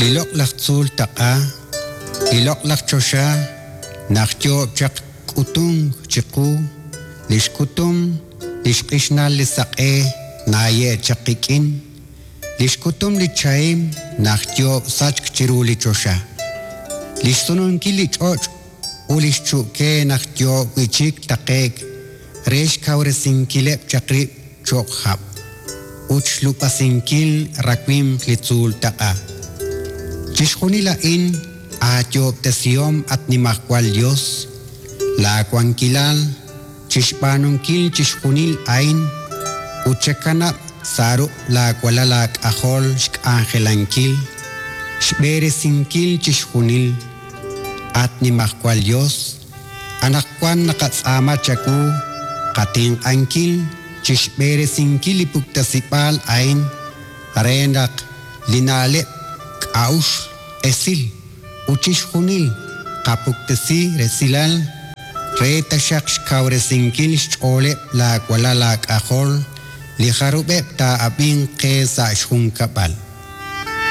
Lilok lakzul taqa, lilok lakchosha, nachtyo chak kutung chiku, lishkutum, lishkishnal lisaqe, naye chakikin, lishkutum lichaim, nachtyo sachk chiru lichosha. Lishtunun kilichoch, ulishchuke nachtyo wichik taqek, resh kauresinkilep chakrip chokhab. Uchlupasinkil rakwim litzul taqa. Chishkunila in atyo tesiom at nimakwal Dios, la kwankilal, chishpanunkil chishkunil ain, uchekanap saru la kwalalak ahol shk angelankil, shberesinkil chishkunil, at nimakwal Dios, anakwan nakatsama chaku, kating ankil, chishberesinkil ipuktasipal ain, arenak linalep, aush esil uchishkunil kapuktesi resilal reta shaksh kauresinkil chole la kwala la kahol li kharube ta abin qesa shun kapal